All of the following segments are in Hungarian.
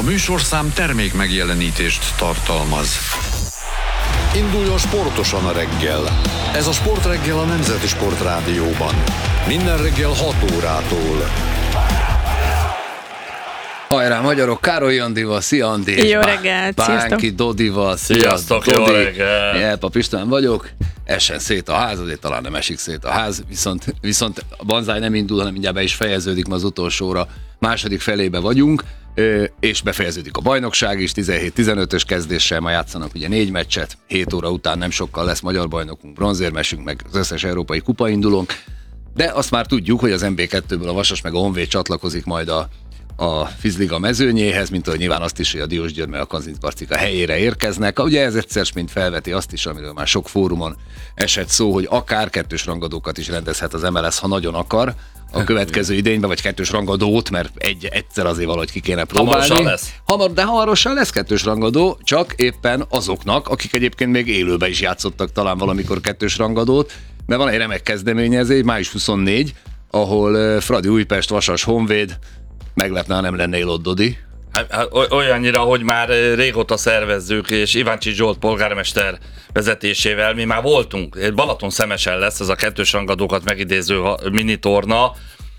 A műsorszám termék megjelenítést tartalmaz. Induljon sportosan a reggel. Ez a Sportreggel a Nemzeti Sportrádióban. Minden reggel 6 órától. Hajrá magyarok, Károly Andival, szia Andi! Jó reggelt, Bánki Dodival, sziasztok, jó reggelt! Jelpap István vagyok, essen szét a ház, azért talán nem esik szét a ház, viszont a banzáj nem indul, hanem mindjárt be is fejeződik, ma az utolsó óra második felébe vagyunk, és befejeződik a bajnokság is, 17-15-ös kezdéssel ma játszanak ugye 4 meccset, 7 óra után nem sokkal lesz magyar bajnokunk, bronzérmesünk, meg az összes európai kupaindulónk, de azt már tudjuk, hogy az MB2-ből a Vasas meg a Honvéd csatlakozik majd a Fizliga mezőnyéhez, mint ahogy nyilván azt is, hogy a Diósgyőr meg a Kazincbarcika helyére érkeznek. Ugye ez egyszer mint felveti azt is, amiről már sok fórumon esett szó, hogy akár kettős rangadókat is rendezhet az MLS, ha nagyon akar a következő idényben, vagy kettős rangadót, mert egyszer azért valahogy ki kéne próbálni. Hamarosan lesz. De hamarosan lesz kettős rangadó, csak éppen azoknak, akik egyébként még élőben is játszottak talán valamikor kettős rangadót, mert van egy remek kezdeményezés, május 24, ahol Fradi Újpest, Vasas, Honvéd, meglepne, ha nem lennél ott, Dodi. Olyannyira, hogy már régóta szervezzük, és Iváncsi Zsolt polgármester vezetésével mi már voltunk. Balatonszemesen lesz ez a kettős rangadókat megidéző minitorna,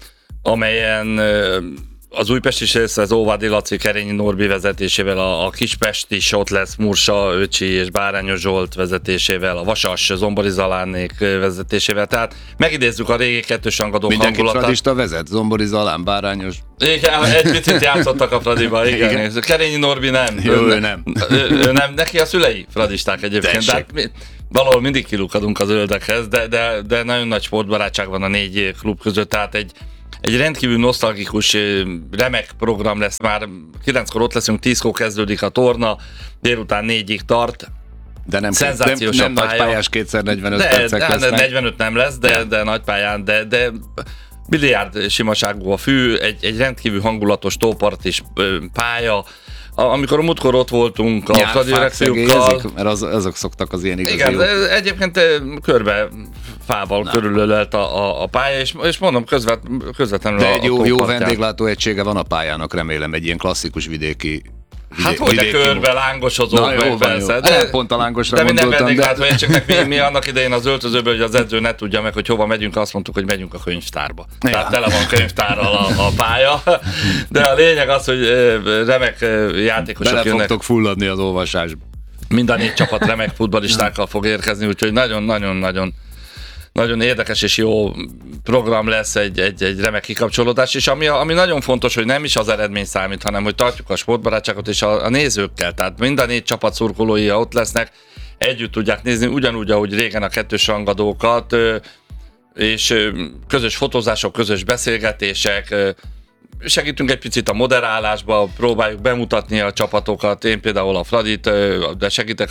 amelyen az Újpest is lesz, az Óvádi Laci, Kerényi Norbi vezetésével, a Kispest is ott lesz, Mursa, Öcsi és Bárányos Zsolt vezetésésével, a Vasas, Zombori Zalánék vezetésével, tehát megidézzük a régi kettős rangadók hangulatát. Mindenki fradista vezet? Zombori Zalán, Bárányos? Igen, egy picit játszottak a Fradiba, igen. Kerényi Norbi nem. Ő nem. Nem. Neki a szülei fradisták egyébként, de valahol mindig kilukadunk az öldekhez, de nagyon nagy sportbarátság van a 4 klub között, tehát egy rendkívül nosztalgikus, remek program lesz, már 9-kor ott leszünk, 10-kor kezdődik a torna, délután 4-ig tart. De nem szenzációs nagy pályás 2x45 percek lesznek. 45 nem lesz, de nagy pályán, de biliárd simaságú a fű, egy rendkívül hangulatos tópartis pálya. Amikor a múltkor ott voltunk a Fradi reakciókkal... Mert azok szoktak az ilyen igazi. Igen, egyébként körbe fával körülölelt a pálya, és mondom, közvetlenül de egy jó vendéglátó egysége van a pályának, remélem, egy ilyen klasszikus vidéki. Hát hogy de körbe lángosozó, persze. De pont a lángosra gondoltam. De minden vendéglátó egységnek mi annak idején az öltözőből, hogy az edző ne tudja meg, hogy hova megyünk, azt mondtuk, hogy megyünk a könyvtárba. Ja. Tehát tele van könyvtárral a pálya. De a lényeg az, hogy remek játékosok jönnek. Bele fogtok fulladni az olvasásba. Mind a 4 csapat remek futballistákkal fog érkezni, úgyhogy nagyon érdekes és jó program lesz, egy remek kikapcsolódás, és ami nagyon fontos, hogy nem is az eredmény számít, hanem hogy tartjuk a sportbarátságot és a nézőkkel, tehát mind a 4 csapat szurkolói ott lesznek, együtt tudják nézni, ugyanúgy, ahogy régen a kettős rangadókat, és közös fotózások, közös beszélgetések, segítünk egy picit a moderálásba, próbáljuk bemutatni a csapatokat, én például a Fradit, de segítek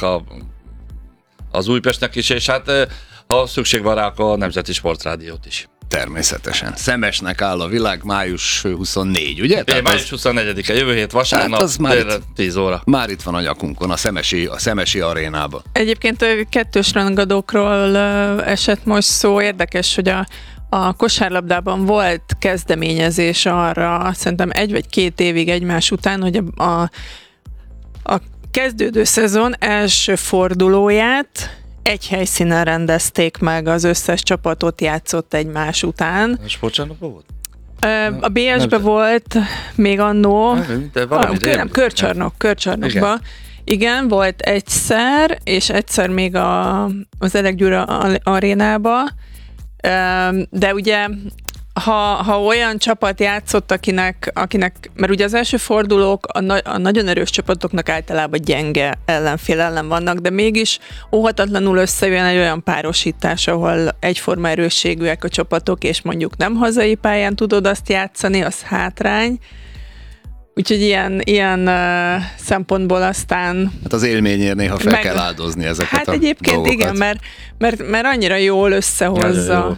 az Újpestnek is, és hát ha szükség van rá, a Nemzeti Sportrádiót is. Természetesen. Szemesnek áll a világ, május 24, ugye? Május 24-e, jövő hét vasárnap, 10 óra. Már itt van a nyakunkon, a Szemesi arénában. Egyébként kettős rangadókról esett most szó, érdekes, hogy a kosárlabdában volt kezdeményezés arra, szerintem 1 vagy 2 évig egymás után, hogy a kezdődő szezon első fordulóját egy helyszínen rendezték meg, az összes csapatot játszott egymás után. A sportcsarnokban volt? A BS-be volt még annó, Körcsarnokban. Igen, volt egyszer, és egyszer még az Eleggyőr arénába, de ugye ha olyan csapat játszott, akinek, mert ugye az első fordulók a nagyon erős csapatoknak általában gyenge ellenfél ellen vannak, de mégis óhatatlanul összejön egy olyan párosítás, ahol egyforma erősségűek a csapatok, és mondjuk nem hazai pályán tudod azt játszani, az hátrány. Úgyhogy ilyen szempontból aztán... Hát az élményért néha fel kell áldozni ezeket hát egyébként dolgokat. Igen, mert annyira jól összehozza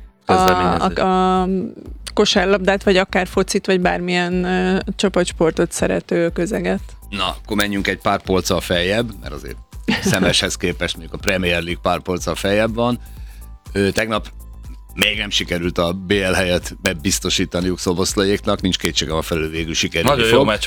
a kosárlabdát, vagy akár focit, vagy bármilyen csapatsportot szerető közeget. Na, akkor menjünk egy pár polccal feljebb, mert azért Szemeshez képest mondjuk a Premier League pár polccal feljebb van. Tegnap még nem sikerült a BL helyet bebiztosítaniuk Szoboszlaiéknak, nincs kétségem a felül végül sikerülni Nagyon fog. Jó meccs volt.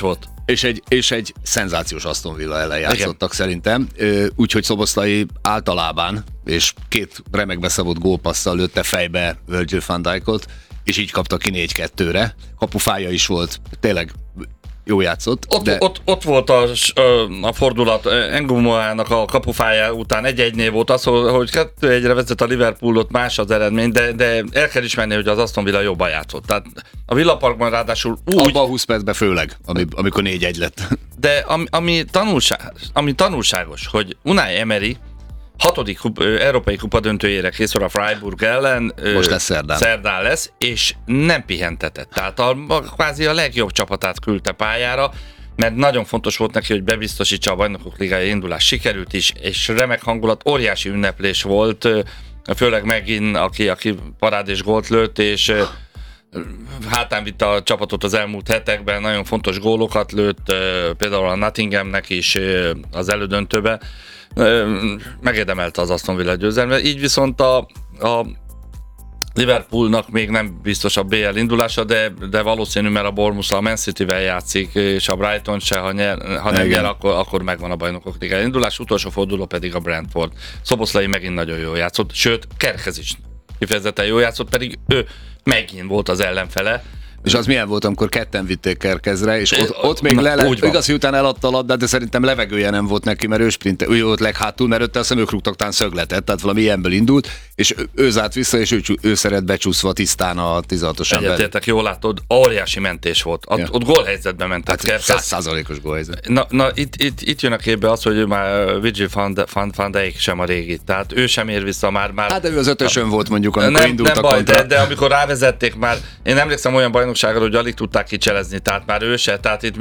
És egy szenzációs Aston Villa ellen játszottak szerintem, úgyhogy Szoboszlai általában, és 2 remek beszabott gólpasszal lőtte fejbe Virgil van Dijkot, és így kapta ki 4-2-re. Kapufája is volt, tényleg jó játszott. Ott volt a fordulat, Engumoának a kapufája után 1-1-nél volt az, hogy 2-1-re vezet a Liverpool, ott más az eredmény, de el kell ismerni, hogy az Aston Villa jobban játszott. Tehát a Villa Parkban ráadásul úgy... Abban a 20 percben főleg, amikor 4-1 lett. De ami tanulságos, hogy Unai Emery 6. Európai Kupa döntőjére készül a Freiburg ellen. Most lesz szerdán lesz, és nem pihentetett. Tehát kvázi a legjobb csapatát küldte pályára, mert nagyon fontos volt neki, hogy bebiztosítsa a Bajnokok Ligája indulás. Sikerült is, és remek hangulat, óriási ünneplés volt, főleg megint, aki parádés gólt lőtt, és hátán vitte a csapatot az elmúlt hetekben, nagyon fontos gólokat lőtt, például a Nottinghamnek is az elődöntőbe. Megérdemelte az Aston Villa győzelmet, így viszont a Liverpoolnak még nem biztos a BL indulása, de valószínű, mert a Bournemouth a Man City-vel játszik, és a Brighton se, ha nem nyer, akkor megvan a Bajnokok Ligája indulás, utolsó forduló pedig a Brentford. Szoboszlai megint nagyon jól játszott, sőt, Kerkez is kifejezetten jól játszott, pedig ő megint volt az ellenfele. És az milyen volt, amikor ketten vitték Kerkezre, és ott még igaz, hogy utána eladta a labdát, de szerintem levegője nem volt neki, mert ő volt leghátul, mert ott azt hiszem ők rúgtak tán szögletet, tehát valami ilyenből indult, és ő zárt vissza, és ő szeret becsúszva tisztán a 16-os ember. Egyetértek, jól látod, óriási mentés volt. Ott gólhelyzetben ment. Hát 100%-os gólhelyzet. Na itt jön a képbe az, hogy ő már Virgil van Dijk sem a régi, tehát ő sem ér vissza már. Hát de ő az 5-ösön volt mondjuk, amikor indult a kontra. De amikor rávezették már, én emlékszem olyan bajnokságra, hogy alig tudták kicselezni, tehát már ő se, tehát itt